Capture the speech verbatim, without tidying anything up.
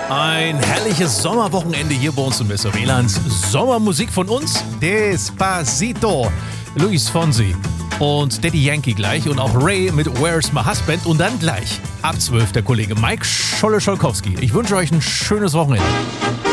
Ein herrliches Sommerwochenende hier bei uns im Wester W L A N. Sommermusik von uns. Despacito. Luis Fonsi und Daddy Yankee gleich und auch Ray mit Where's My Husband und dann gleich ab zwölf der Kollege Mike Scholle-Scholkowski. Ich wünsche euch ein schönes Wochenende.